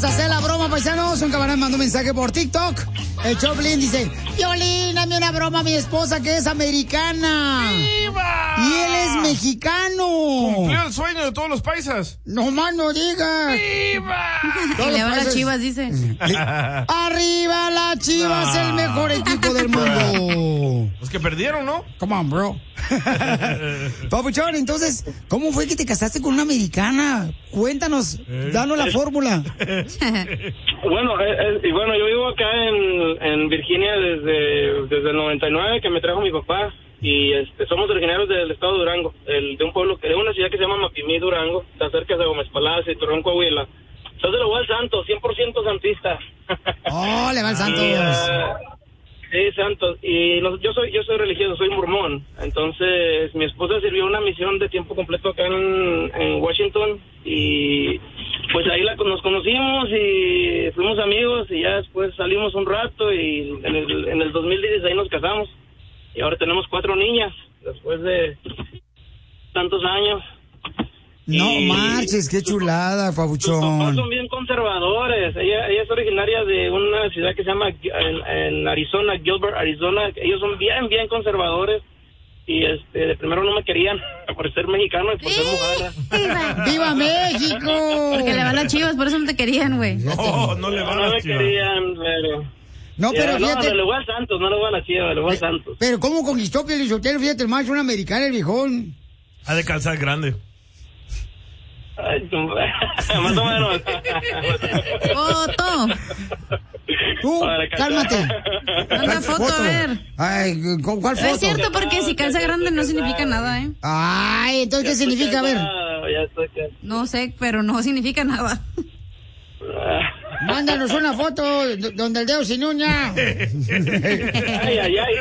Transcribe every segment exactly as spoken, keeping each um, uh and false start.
a hacer la broma, paisanos. Un camarada mandó un mensaje por TikTok. El Choplin dice: Piolín, dame una broma a mi esposa que es americana. ¡Viva! Y él es mexicano. Cumplió el sueño de todos los paisas. No más no digas. ¡Viva! Y le va a las Chivas, dice. ¡Arriba las Chivas, no. El mejor equipo del mundo! Los que perdieron, ¿no? Come on, bro. Papuchón, entonces, ¿cómo fue que te casaste con una americana? Cuéntanos, eh. danos la fórmula. Bueno, eh, eh, y bueno, yo vivo acá en, en Virginia desde, desde el noventa y nueve, que me trajo mi papá. Y este, somos originarios del estado de Durango, el, de un pueblo, de una ciudad que se llama Mapimí, Durango, está cerca de Gómez Palacio y Torreón, Coahuila. Soy de lo al Santos, cien por ciento santista. ¡Oh, le va al Santos! Y, uh, sí, Santos. Y los, yo soy yo soy religioso, soy mormón. Entonces, mi esposa sirvió una misión de tiempo completo acá en, en Washington. Y pues ahí la, nos conocimos y fuimos amigos. Y ya después salimos un rato y en el, en el dos mil dieciséis nos casamos. Y ahora tenemos cuatro niñas, después de tantos años. No y, marches, qué chulada, Pabuchón. Sus papás son bien conservadores. Ella, ella es originaria de una ciudad que se llama en, en Arizona, Gilbert, Arizona. Ellos son bien, bien conservadores. Y este, de primero no me querían por ser mexicano y por ser mujer. ¡Viva México! Porque le van las Chivas, por eso no te querían, güey. No, no le van no, las no me Chivas. querían, pero... No, pero yeah, fíjate... No, le voy a Santos, no le voy a la Chiva, le voy a Santos. Pero ¿cómo conquistó Piolín Sotelo? Fíjate, el macho, un americano, el viejón. Ha de calzar grande. Ay, más o menos. ¡Foto! Tú, cálmate. Manda foto, foto, a ver. Ay, ¿cuál foto? Es cierto, porque si calza grande no significa nada, ¿eh? Ay, entonces, ¿qué significa? A ver. No sé, pero no significa nada. Mándanos una foto donde el dedo sin uña. Ay, ay, ay.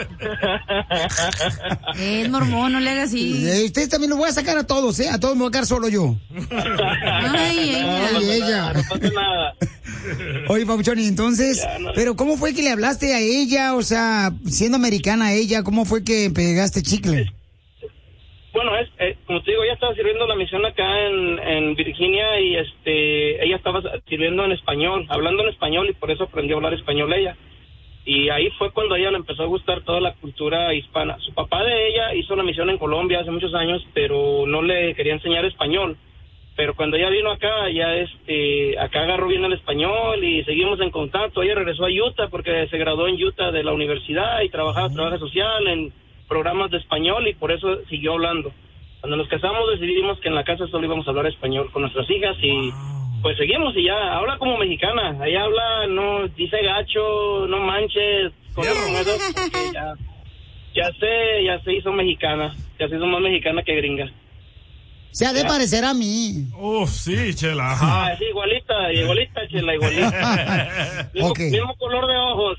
Es mormón, no le hagas así. Eh, Ustedes también lo voy a sacar a todos, ¿eh? A todos me voy a quedar solo yo. Ay, ella. Ay, ella. No pasa nada. Oye, Pabuchón, y entonces, ya, no. ¿Pero cómo fue que le hablaste a ella? O sea, siendo americana ella, ¿cómo fue que pegaste chicle? Bueno, es, eh, como te digo, ella estaba sirviendo la misión acá en, en Virginia y este, ella estaba sirviendo en español, hablando en español y por eso aprendió a hablar español ella. Y ahí fue cuando a ella le empezó a gustar toda la cultura hispana. Su papá de ella hizo una misión en Colombia hace muchos años, pero no le quería enseñar español. Pero cuando ella vino acá, ya este, acá agarró bien el español y seguimos en contacto. Ella regresó a Utah porque se graduó en Utah de la universidad y trabajaba, trabajo social en programas de español y por eso siguió hablando. Cuando nos casamos decidimos que en la casa solo íbamos a hablar español con nuestras hijas y wow. Pues seguimos y ya habla como mexicana. Ella habla, no dice gacho, no manches, con eso, ya, ya sé, ya se hizo mexicana, ya se hizo más mexicana que gringa. Se ha de ya. parecer a mí. Uf, sí, Chela. Ajá. Ah, sí, igualita, igualita, Chela, igualita. mismo, okay. mismo color de ojos.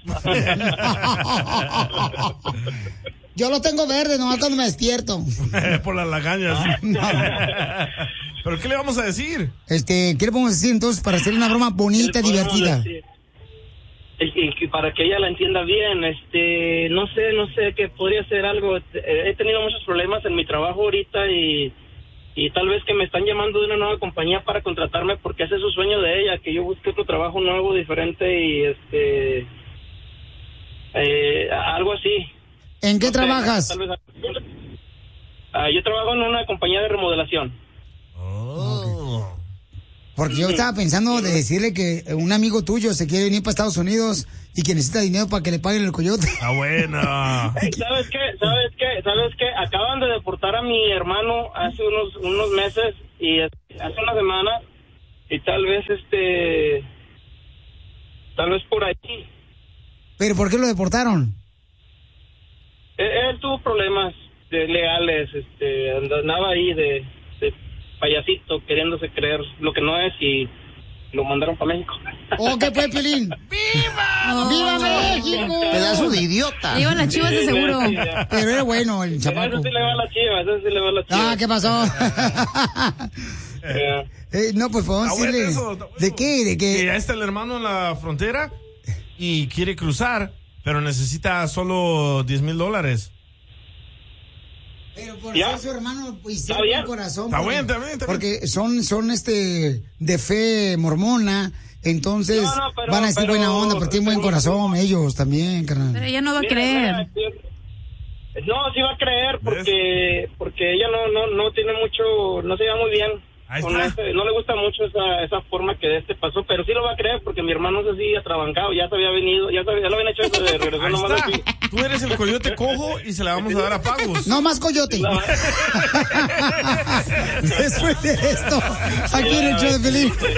Yo lo tengo verde, nomás cuando me despierto. Por las lagañas. Ah, no. ¿Pero qué le vamos a decir? Este, ¿qué le podemos decir entonces para hacer una broma bonita, divertida? Y, y para que ella la entienda bien, este, no sé, no sé, que podría ser algo. He tenido muchos problemas en mi trabajo ahorita y, y tal vez que me están llamando de una nueva compañía para contratarme porque ese es su sueño de ella, que yo busque otro trabajo nuevo, diferente y este, eh, algo así. ¿En qué no trabajas? Sé, tal vez, uh, yo trabajo en una compañía de remodelación. Oh. Okay. Porque yo estaba pensando de decirle que un amigo tuyo se quiere venir para Estados Unidos y que necesita dinero para que le paguen el coyote. Ah, bueno. ¿Sabes qué? ¿Sabes qué? ¿Sabes qué? Acaban de deportar a mi hermano hace unos unos meses y hace una semana y tal vez este tal vez por ahí. ¿Pero por qué lo deportaron? Él, él tuvo problemas de legales, este, andaba ahí de, de payasito queriéndose creer lo que no es y lo mandaron para México. ¡Oh, qué fue, Piolín! ¡Viva! Oh, ¡Viva México! Pedazo de idiota. Le iban las Chivas de seguro. Sí, sí, pero era bueno el chamaco. Eso sí le va a las Chivas, eso sí le va a las Chivas. Ah, ¿qué pasó? Yeah. eh, no, pues podemos bueno decirle. eso, bueno. ¿De qué? ¿De qué? Que ya está el hermano en la frontera y quiere cruzar, pero necesita solo diez mil dólares. Pero por ¿Ya? ser su hermano, pues ¿Está tiene bien? un corazón. Está porque, bien, está bien, está bien. porque son, son este, de fe mormona, entonces No, no, pero- van a decir pero- buena onda, pero tienen buen corazón ellos también, carnal. Pero ella no va a Mira, creer. mira, no, sí va a creer porque porque ella no no no tiene mucho, no se lleva muy bien. Ahí Con está. ese- no le gusta mucho esa esa forma que de este pasó, pero sí lo va a creer porque mi hermano se sigue atrabancado, ya se había venido, ya, se había- ya lo habían hecho eso de regresó Ahí nomás está. así. Tú eres el coyote cojo y se la vamos a dar a pagos. No más coyote. No. Después de esto, aquí en el show de Pelín.